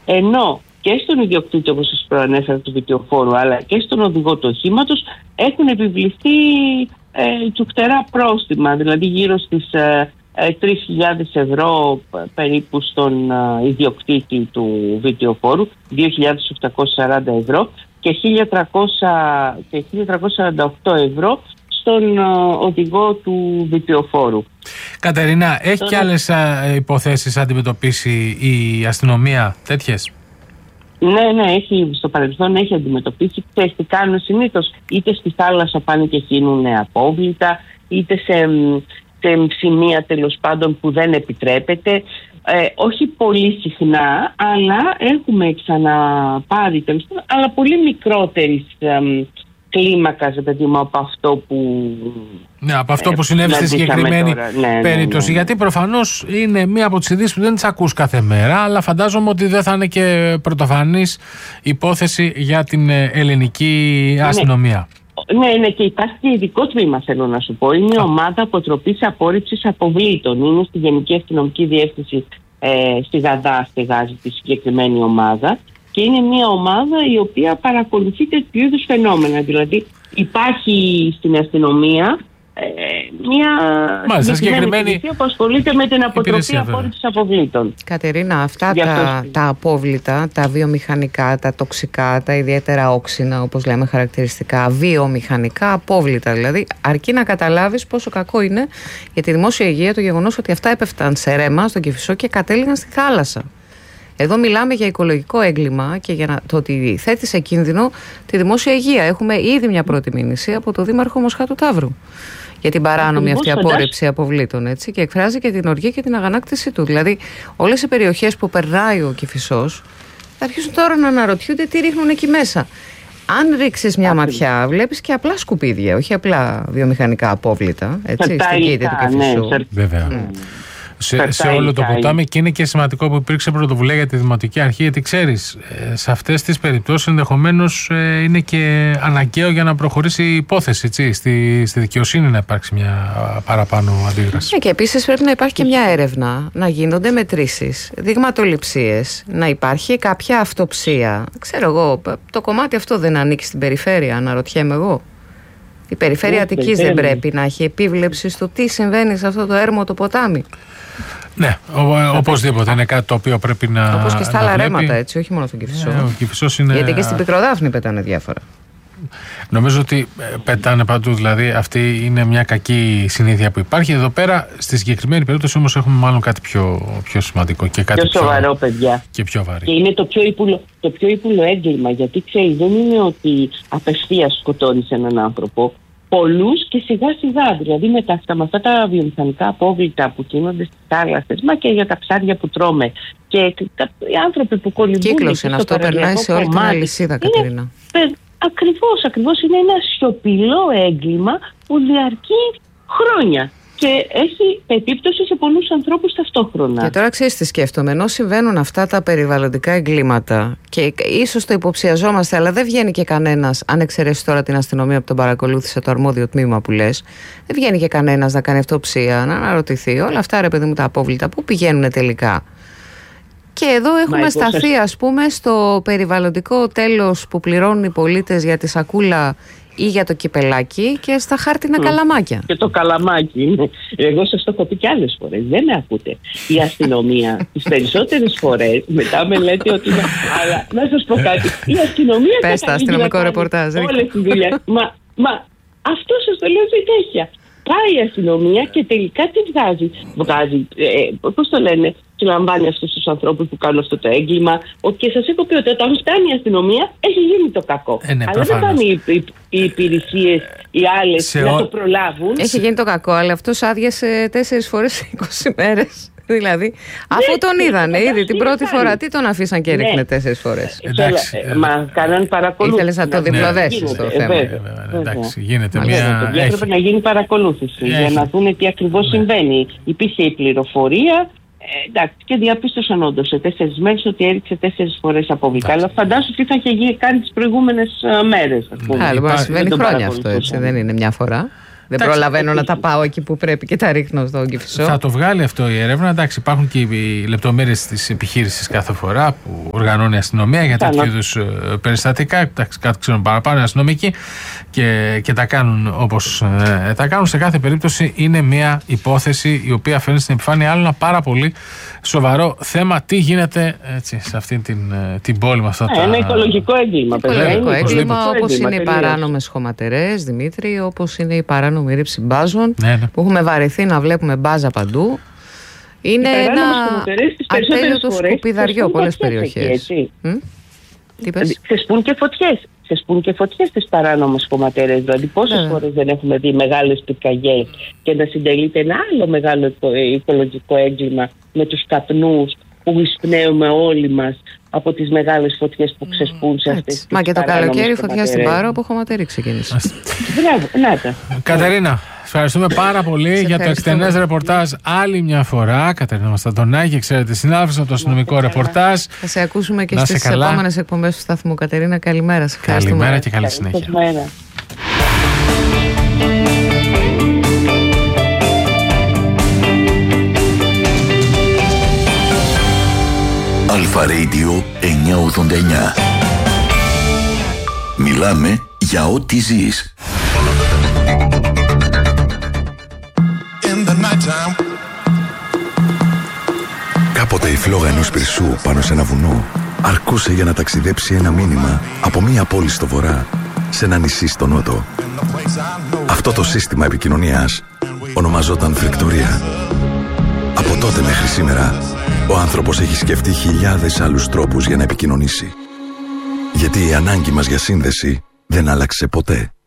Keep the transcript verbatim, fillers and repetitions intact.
Ενώ και στον ιδιοκτήτη, όπως σας προανέφερα, του βιτιοφόρου, αλλά και στον οδηγό του οχήματος έχουν επιβληθεί ε, τσουκτερά πρόστιμα, δηλαδή γύρω στις ε, ε, τρεις χιλιάδες ευρώ περίπου στον ε, ιδιοκτήτη του βιτιοφόρου, δύο χιλιάδες οκτακόσια σαράντα ευρώ και χίλια τριακόσια σαράντα οκτώ ευρώ στον ε, οδηγό του βιτιοφόρου. Κατερίνα, έχει Τώρα... και άλλες α, υποθέσεις αντιμετωπίσει η αστυνομία τέτοιες? Ναι, ναι, έχει, στο παρελθόν έχει αντιμετωπίσει. Ξέρεις τι κάνουν συνήθως? Είτε στη θάλασσα πάνε και χύνουν απόβλητα, είτε σε, σε σημεία τέλος πάντων που δεν επιτρέπεται. Ε, όχι πολύ συχνά, αλλά έχουμε ξαναπάρει τέλος πάντων, αλλά πολύ μικρότερης ε, κλίμακας, παιδί μου, από αυτό που... Ναι, από αυτό που συνέβη στη συγκεκριμένη ναι, περίπτωση. Ναι, ναι. Γιατί προφανώς είναι μία από τις ειδήσεις που δεν τις ακούς κάθε μέρα, αλλά φαντάζομαι ότι δεν θα είναι και πρωτοφανής υπόθεση για την ελληνική αστυνομία. Ναι, ναι, και υπάρχει και ειδικό τμήμα, θέλω να σου πω. Είναι η ομάδα αποτροπής απόρριψης αποβλήτων. Είναι στη Γενική Αστυνομική Διεύθυνση ε, στη Γαδά, στεγάζει τη συγκεκριμένη ομάδα. Και είναι μια ομάδα η οποία παρακολουθεί τέτοιου είδους φαινόμενα. Δηλαδή υπάρχει στην αστυνομία ε, μια Μάλιστα, συγκεκριμένη υπηρεσία που ασχολείται με την αποτροπή απόρριψης αποβλήτων. Κατερίνα, αυτά τα, τα απόβλητα, τα βιομηχανικά, τα τοξικά, τα ιδιαίτερα όξινα, όπως λέμε χαρακτηριστικά, βιομηχανικά απόβλητα δηλαδή, αρκεί να καταλάβεις πόσο κακό είναι για τη δημόσια υγεία το γεγονός ότι αυτά έπεφταν σε ρέμα στον Κηφισό και κατέληγαν στη θάλασσα. Εδώ μιλάμε για οικολογικό έγκλημα και για να, το ότι θέτει σε κίνδυνο τη δημόσια υγεία. Έχουμε ήδη μια πρώτη μήνυση από τον Δήμαρχο Μοσχάτου Ταύρου για την παράνομη αυτή απόρριψη αποβλήτων, έτσι, και εκφράζει και την οργή και την αγανάκτησή του. Δηλαδή, όλες οι περιοχές που περνάει ο Κηφισός θα αρχίσουν τώρα να αναρωτιούνται τι ρίχνουν εκεί μέσα. Αν ρίξεις μια ματιά, βλέπεις και απλά σκουπίδια, όχι απλά βιομηχανικά απόβλητα, έτσι, στην κήτη του Κηφισού. Ναι, βέβαια. Mm. Σε, σε όλο το ποτάμι, και είναι και σημαντικό που υπήρξε πρωτοβουλία για τη Δημοτική Αρχή, γιατί ξέρεις, σε αυτές τις περιπτώσεις ενδεχομένως είναι και αναγκαίο για να προχωρήσει η υπόθεση, έτσι, στη, στη δικαιοσύνη να υπάρξει μια παραπάνω αντίδραση. Και επίσης πρέπει να υπάρχει και μια έρευνα, να γίνονται μετρήσεις, δειγματοληψίες, να υπάρχει κάποια αυτοψία. Ξέρω εγώ, το κομμάτι αυτό δεν ανήκει στην περιφέρεια, αναρωτιέμαι εγώ. Η περιφέρεια Αττικής δεν πρέπει να έχει επίβλεψη στο τι συμβαίνει σε αυτό το έρμο το ποτάμι? Ναι, ο, οπωσδήποτε είναι κάτι το οποίο πρέπει να. Όπως και στα άλλα ρέματα, έτσι, όχι μόνο στον Κηφισό. Ναι, ο Κηφισός είναι... Γιατί και στην Πικροδάφνη πετάνε διάφορα. Νομίζω ότι πετάνε παντού, δηλαδή αυτή είναι μια κακή συνήθεια που υπάρχει. Εδώ πέρα, στη συγκεκριμένη περίπτωση όμως έχουμε μάλλον κάτι πιο, πιο σημαντικό και κάτι πιο σοβαρό, πιο... παιδιά. Και πιο βαρύ. Και είναι το πιο ύπουλο, το πιο ύπουλο έγκλημα, γιατί ξέρει, δεν είναι ότι απευθείας σκοτώνεις έναν άνθρωπο. Πολλούς και σιγά σιγά, δηλαδή με τα, με αυτά τα βιομηχανικά απόβλητα που κινούνται στις θάλασσες, μα και για τα ψάρια που τρώμε και τα, οι άνθρωποι που κολυμπούν. Κύκλος είναι αυτό, περνάει σε όλη την αλυσίδα, Κατερίνα. Ακριβώς, ακριβώς, είναι ένα σιωπηλό έγκλημα που διαρκεί χρόνια και έχει επίπτωση σε πολλούς ανθρώπους ταυτόχρονα. Και τώρα ξέρεις τι σκέφτομαι, ενώ συμβαίνουν αυτά τα περιβαλλοντικά εγκλήματα και ίσως το υποψιαζόμαστε, αλλά δεν βγαίνει και κανένας, αν εξαιρέσει τώρα την αστυνομία που τον παρακολούθησε, το αρμόδιο τμήμα που λες, δεν βγαίνει και κανένας να κάνει αυτοψία, να αναρωτηθεί όλα αυτά, ρε παιδί μου, τα απόβλητα, πού πηγαίνουν τελικά? Και εδώ έχουμε Μα, σταθεί, σας... ας πούμε, στο περιβαλλοντικό τέλος που πληρώνουν οι πολίτες για τη σακούλα ή για το κυπελάκι και στα χάρτινα mm. καλαμάκια. Και το καλαμάκι είναι. Εγώ σας το έχω πει και άλλες φορές. Δεν με ακούτε. Η αστυνομία τις περισσότερες φορές μετά με λέτε ότι. Αλλά να σας πω κάτι. Η αστυνομία. Πες τα αστυνομικό ρεπορτάζ. Όλες τις δουλειές. Μα, μα αυτό σας το λέω συνέχεια. Πάει η αστυνομία και τελικά τι βγάζει. Βγάζει, ε, πώς το λένε, συλλαμβάνει αυτούς τους ανθρώπους που κάνουν αυτό το έγκλημα. Και σας έχω πει ότι όταν φτάνει η αστυνομία έχει γίνει το κακό. Ε, ναι, αλλά δεν πάνε οι, οι, οι υπηρεσίες, οι άλλες σε να ο... το προλάβουν. Έχει γίνει το κακό, αλλά αυτός άδειασε τέσσερις φορές σε είκοσι μέρες. Δηλαδή, αφού ναι, τον είδανε ναι, ήδη την πρώτη φορά, φορά, τι τον αφήσαν και ρίχνε ναι. τέσσερις φορές. Εντάξει, ε, μα κάναν παρακολούθηση. Ήθελες να το διπλοδέσεις ναι, το θέμα. Ε, βέβαια, εντάξει, γίνεται Μα, μια... Έχει... Έπρεπε να γίνει παρακολούθηση έχει. για να δουν τι ακριβώς ναι. συμβαίνει. Υπήρχε η πληροφορία. Ε, εντάξει, και διαπίστωσαν όντως σε τέσσερις μέρες ότι έριξε τέσσερις φορές απόβλητα. Αλλά φαντάσου τι θα είχε κάνει τις προηγούμενες uh, μέρες. Άρα, μπορεί να συμβαίνει χρόνια αυτό, έτσι, δεν είναι μια φορά. Δεν προλαβαίνω να τα πάω εκεί που πρέπει και τα ρίχνω στον Κηφισό. Θα το βγάλει αυτό η έρευνα. Εντάξει, υπάρχουν και οι λεπτομέρειες της επιχείρησης κάθε φορά που οργανώνει η αστυνομία για τέτοιου είδους περιστατικά. Εντάξει, κάτι ξέρουν παραπάνω οι αστυνομικοί και, και τα κάνουν όπως ε, τα κάνουν. Σε κάθε περίπτωση είναι μια υπόθεση η οποία φέρνει στην επιφάνεια άλλο ένα πάρα πολύ σοβαρό θέμα. Τι γίνεται έτσι, σε αυτή την, την πόλη με αυτά ε, τα. Ένα οικολογικό έγκλημα. Οικολογικό έγκλημα, όπως είναι οι παράνομες χωματερές, Δημήτρη, όπως είναι η παράνομη ρήψη μπάζων, ναι, ναι. που έχουμε βαρεθεί να βλέπουμε μπάζα παντού. Είναι ένα ατέλειωτο σκουπιδαριό πολλές περιοχές. Ξεσπούν και φωτιές. Ξεσπούν και φωτιές στις παράνομες χωματερές. Δηλαδή, πόσες φορές δεν έχουμε δει μεγάλες πυρκαγιές και να συντελείται ένα άλλο μεγάλο οικολογικό έγκλημα με τους καπνούς που εισπνέουμε όλοι μας από τις μεγάλες φωτιές που ξεσπούν σε αυτές τις. Μα και το καλοκαίρι φωτιά στην Πάρο από χωματερή ξεκίνησε. Μπράβο, να τα. Κατερίνα, ευχαριστούμε πάρα πολύ για το εκτενές ρεπορτάζ άλλη μια φορά. Κατερίνα Μασταντονάκη, ξέρετε, συνάδελφος από το αστυνομικό ρεπορτάζ. Θα σε ακούσουμε και στις επόμενες εκπομπές του σταθμού. Κατερίνα, καλημέρα. Σε ευχαριστούμε. Καλημέρα και καλή συνέχεια. Αλφα Radio εννιακόσια ογδόντα εννιά. Μιλάμε για ό,τι ζεις. Κάποτε η φλόγα ενός πυρσού πάνω σε ένα βουνό αρκούσε για να ταξιδέψει ένα μήνυμα από μία πόλη στο βορρά σε ένα νησί στο νότο. Αυτό το σύστημα επικοινωνίας ονομαζόταν φρικτορία. Από τότε μέχρι σήμερα ο άνθρωπος έχει σκεφτεί χιλιάδες άλλους τρόπους για να επικοινωνήσει. Γιατί η ανάγκη μας για σύνδεση δεν άλλαξε ποτέ.